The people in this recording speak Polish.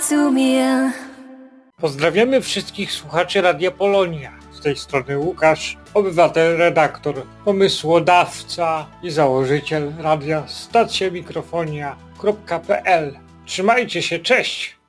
zu mir. Pozdrawiamy wszystkich słuchaczy Radia Polonia. Z tej strony Łukasz, obywatel, redaktor, pomysłodawca i założyciel radia stacjamikrofonia.pl. Trzymajcie się, cześć!